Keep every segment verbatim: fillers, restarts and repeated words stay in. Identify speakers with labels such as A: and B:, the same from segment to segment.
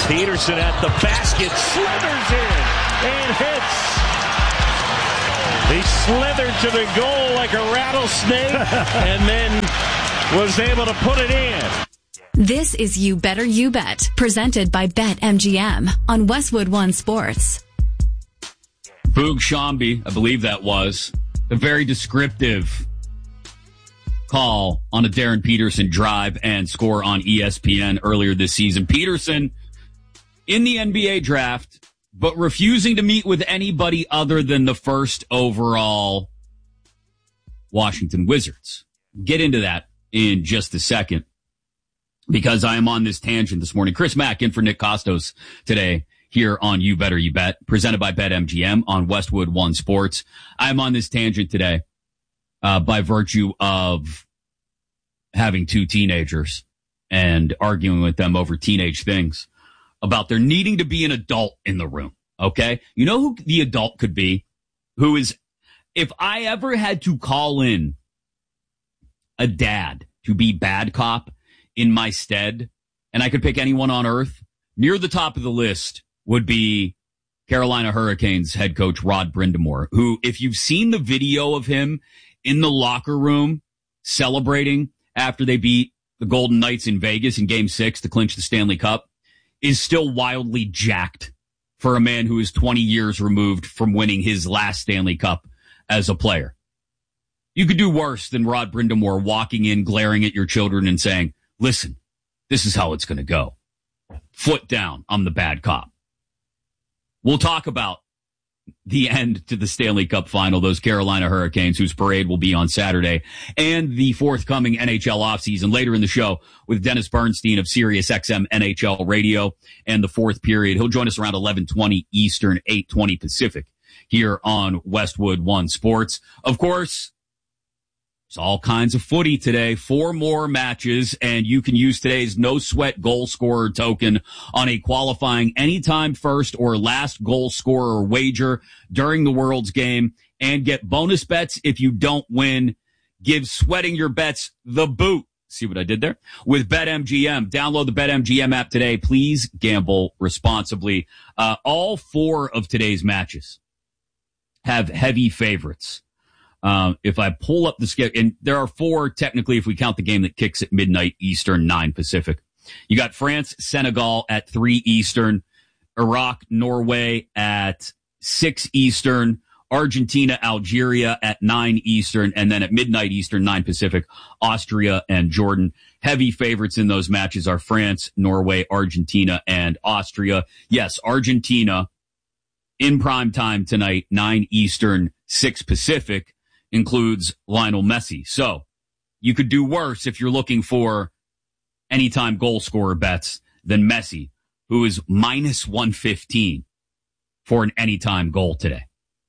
A: Peterson at the basket, slithers in and hits. He slithered to the goal like a rattlesnake and then was able to put it in.
B: This is You Better You Bet, presented by BetMGM on Westwood One Sports.
C: Boog Shambi, I believe that was a very descriptive call on a Darren Peterson drive and score on E S P N earlier this season. Peterson in the N B A draft, but refusing to meet with anybody other than the first overall Washington Wizards. Get into that in just a second, because I am on this tangent this morning. Chris Mack in for Nick Costos today here on You Better You Bet, presented by BetMGM on Westwood One Sports. I'm on this tangent today uh, by virtue of having two teenagers and arguing with them over teenage things about there needing to be an adult in the room, okay? You know who the adult could be? Who is, if I ever had to call in a dad to be bad cop in my stead, and I could pick anyone on earth, near the top of the list would be Carolina Hurricanes head coach Rod Brind'Amour, who, if you've seen the video of him in the locker room celebrating after they beat the Golden Knights in Vegas in Game six to clinch the Stanley Cup, is still wildly jacked for a man who is twenty years removed from winning his last Stanley Cup as a player. You could do worse than Rod Brind'Amour walking in, glaring at your children and saying, listen, this is how it's going to go. Foot down, I'm the bad cop. We'll talk about the end to the Stanley Cup final, those Carolina Hurricanes, whose parade will be on Saturday, and the forthcoming N H L offseason later in the show with Dennis Bernstein of SiriusXM N H L Radio and the fourth period. He'll join us around eleven twenty Eastern, eight twenty Pacific here on Westwood One Sports. Of course, there's all kinds of footy today. Four more matches, and you can use today's no sweat goal scorer token on a qualifying anytime first or last goal scorer wager during the World's game and get bonus bets if you don't win. Give sweating your bets the boot. See what I did there? With BetMGM. Download the BetMGM app today. Please gamble responsibly. Uh, all four of today's matches have heavy favorites. Um, if I pull up the schedule, and there are four technically if we count the game that kicks at midnight Eastern, nine Pacific. You got France, Senegal at three Eastern, Iraq, Norway at six Eastern, Argentina, Algeria at nine Eastern, and then at midnight Eastern, nine Pacific, Austria and Jordan. Heavy favorites in those matches are France, Norway, Argentina, and Austria. Yes, Argentina in prime time tonight, nine Eastern, six Pacific, includes Lionel Messi. So you could do worse if you're looking for anytime goal scorer bets than Messi, who is minus one fifteen for an anytime goal today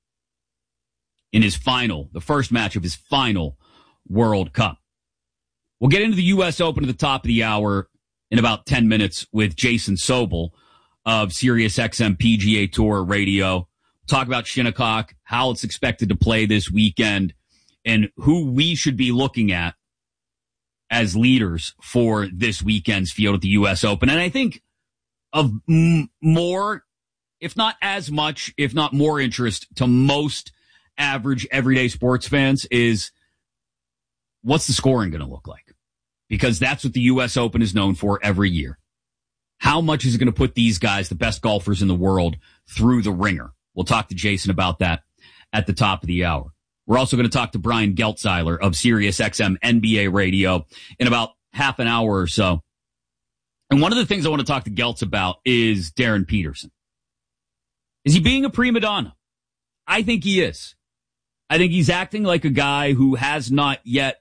C: in his final, the first match of his final World Cup. We'll get into the U S Open at the top of the hour in about ten minutes with Jason Sobel of SiriusXM P G A Tour Radio. Talk about Shinnecock, how it's expected to play this weekend, and who we should be looking at as leaders for this weekend's field at the U S Open. And I think of m- more, if not as much, if not more interest to most average everyday sports fans is what's the scoring going to look like? Because that's what the U S Open is known for every year. How much is it going to put these guys, the best golfers in the world, through the ringer? We'll talk to Jason about that at the top of the hour. We're also going to talk to Brian Geltzeiler of SiriusXM N B A Radio in about half an hour or so. And one of the things I want to talk to Geltz about is Darren Peterson. Is he being a prima donna? I think he is. I think he's acting like a guy who has not yet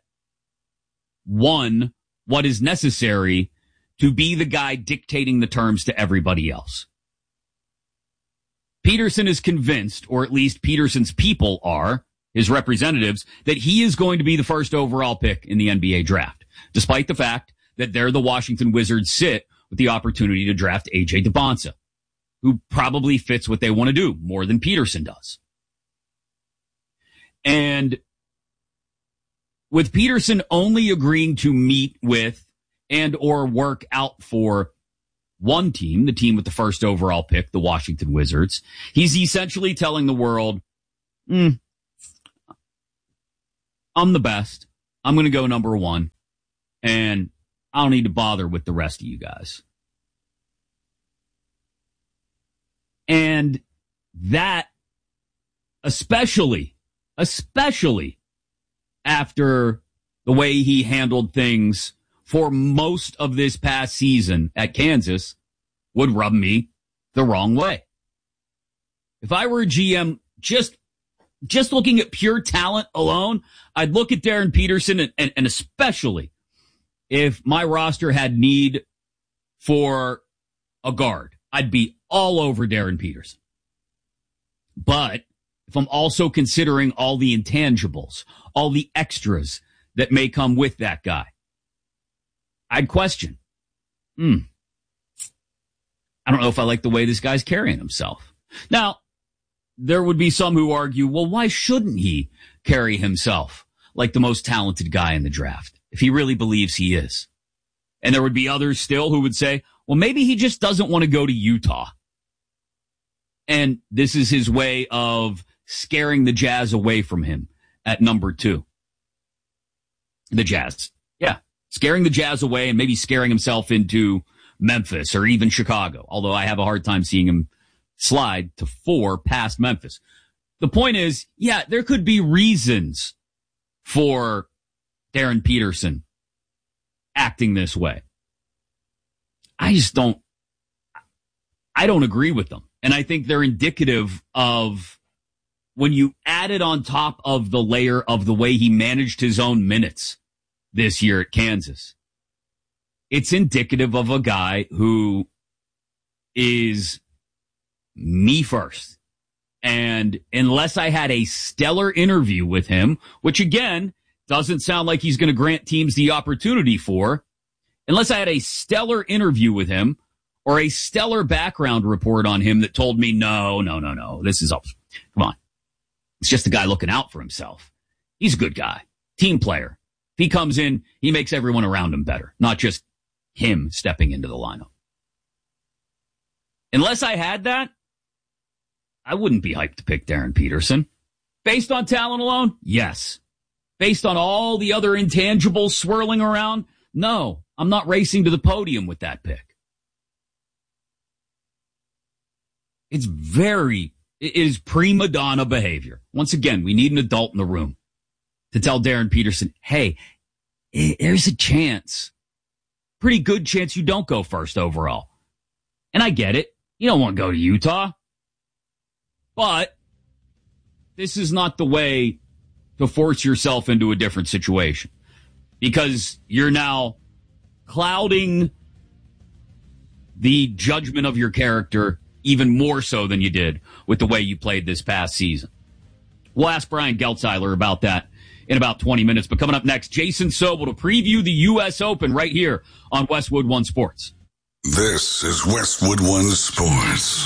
C: won what is necessary to be the guy dictating the terms to everybody else. Peterson is convinced, or at least Peterson's people are, his representatives, that he is going to be the first overall pick in the N B A draft, despite the fact that they're the Washington Wizards sit with the opportunity to draft A J DeBonsa, who probably fits what they want to do more than Peterson does. And with Peterson only agreeing to meet with and or work out for one team, the team with the first overall pick, the Washington Wizards. He's essentially telling the world, mm, I'm the best. I'm going to go number one, and I don't need to bother with the rest of you guys. And that, especially, especially after the way he handled things for most of this past season at Kansas, would rub me the wrong way. If I were a G M, just just looking at pure talent alone, I'd look at Darren Peterson, and, and, and especially if my roster had need for a guard, I'd be all over Darren Peterson. But if I'm also considering all the intangibles, all the extras that may come with that guy, I'd question, hmm, I don't know if I like the way this guy's carrying himself. Now, there would be some who argue, well, why shouldn't he carry himself like the most talented guy in the draft if he really believes he is? And there would be others still who would say, well, maybe he just doesn't want to go to Utah. And this is his way of scaring the Jazz away from him at number two. The Jazz. Yeah. Scaring the Jazz away and maybe scaring himself into Memphis or even Chicago. Although I have a hard time seeing him slide to four past Memphis. The point is, yeah, there could be reasons for Darren Peterson acting this way. I just don't, I don't agree with them. And I think they're indicative of when you add it on top of the layer of the way he managed his own minutes this year at Kansas. It's indicative of a guy who is me first. And unless I had a stellar interview with him, which again, doesn't sound like he's going to grant teams the opportunity for, unless I had a stellar interview with him or a stellar background report on him that told me, no, no, no, no, this is up. Come on. It's just a guy looking out for himself. He's a good guy, team player. If he comes in, he makes everyone around him better, not just him stepping into the lineup. Unless I had that, I wouldn't be hyped to pick Darren Peterson. Based on talent alone, yes. Based on all the other intangibles swirling around, no. I'm not racing to the podium with that pick. It's very, it is prima donna behavior. Once again, we need an adult in the room to tell Darren Peterson, hey, there's a chance, pretty good chance you don't go first overall. And I get it. You don't want to go to Utah. But this is not the way to force yourself into a different situation, because you're now clouding the judgment of your character even more so than you did with the way you played this past season. We'll ask Brian Geltzeiler about that in about twenty minutes. But coming up next, Jason Sobel to preview the U S Open right here on Westwood One Sports.
D: This is Westwood One Sports.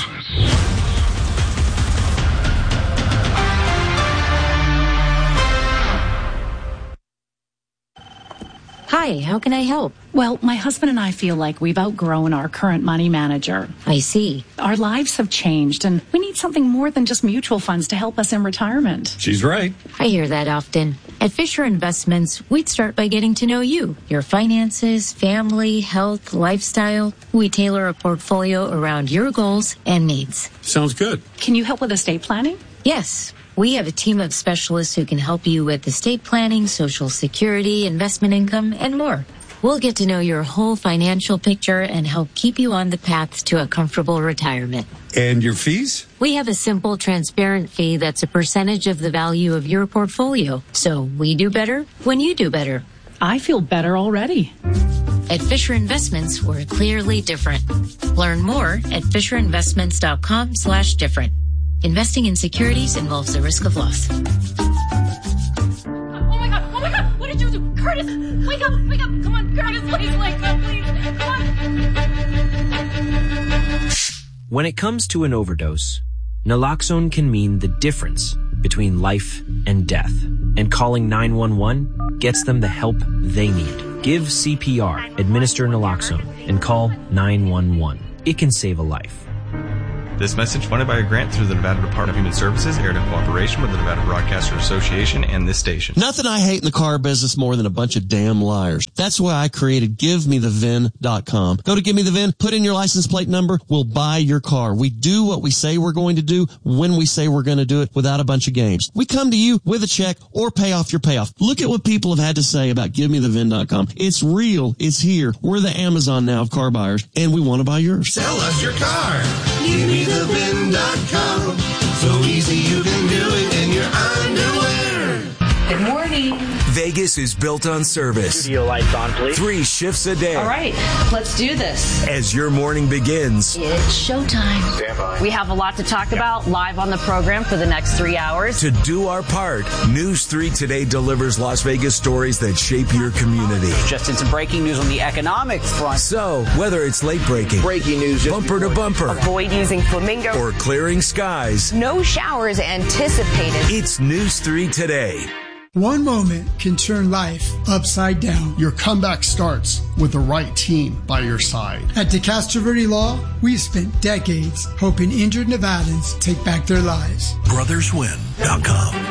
E: Hi, how can I help?
F: Well, my husband and I feel like we've outgrown our current money manager.
E: I see.
F: Our lives have changed, and we need something more than just mutual funds to help us in retirement.
G: She's right.
E: I hear that often. At Fisher Investments, we'd start by getting to know you, your finances, family, health, lifestyle. We tailor a portfolio around your goals and needs.
G: Sounds good.
F: Can you help with estate planning?
E: Yes. We have a team of specialists who can help you with estate planning, Social Security, investment income, and more. We'll get to know your whole financial picture and help keep you on the path to a comfortable retirement.
G: And your fees?
E: We have a simple, transparent fee that's a percentage of the value of your portfolio. So we do better when you do better.
F: I feel better already.
E: At Fisher Investments, we're clearly different. Learn more at FisherInvestments.com slash different. Investing in securities involves the risk of loss.
H: Oh my God, oh my God, what did you do? Curtis, wake up, wake up, come on, Curtis, please wake up, please, come on.
I: When it comes to an overdose, naloxone can mean the difference between life and death, and calling nine one one gets them the help they need. Give C P R, administer naloxone, and call nine one one. it can save a life.
G: This message funded by a grant through the Nevada Department of Human Services, aired in cooperation with the Nevada Broadcaster Association and this station.
J: Nothing I hate in the car business more than a bunch of damn liars. That's why I created give me the V I N dot com. Go to Give Me the V I N, put in your license plate number, we'll buy your car. We do what we say we're going to do when we say we're going to do it without a bunch of games. We come to you with a check or pay off your payoff. Look at what people have had to say about give me the V I N dot com. It's real. It's here. We're the Amazon now of car buyers, and we want to buy yours.
K: Sell us your car. Give me the V I N dot com. So easy you can do it in your underwear.
L: Good morning.
M: Vegas is built on service.
N: Studio lights on, please.
M: Three shifts a day.
L: All right, let's do this.
M: As your morning begins.
L: It's showtime.
N: Stand by.
O: We have a lot to talk about live on the program for the next three hours.
M: To do our part, News three Today delivers Las Vegas stories that shape your community.
P: Just in some breaking news on the economic front.
M: So, whether it's late breaking,
P: breaking news,
M: bumper to bumper,
Q: avoid using flamingo,
M: or clearing skies,
Q: no showers anticipated.
M: It's News three Today.
R: One moment can turn life upside down.
S: Your comeback starts with the right team by your side.
R: At DeCastro Verde Law, we've spent decades hoping injured Nevadans take back their lives.
K: brothers win dot com